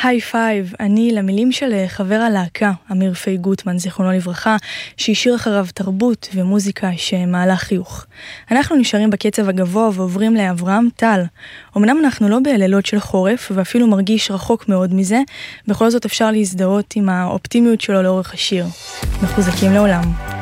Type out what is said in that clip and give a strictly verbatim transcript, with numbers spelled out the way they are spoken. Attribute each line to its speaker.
Speaker 1: היי פייב, אני למילים של חבר הלהקה, אמיר פי גוטמן, זיכרונו לברכה, שהשאיר אחריו תרבות ומוזיקה שמעלה חיוך. אנחנו נשארים בקצב הגבוה ועוברים לאברהם טל. אמנם אנחנו לא בלילות של חורף, ואפילו מרגיש רחוק מאוד מזה, בכל זאת אפשר להזדהות עם האופטימיות שלו לאורך השיר. מחוזקים לעולם.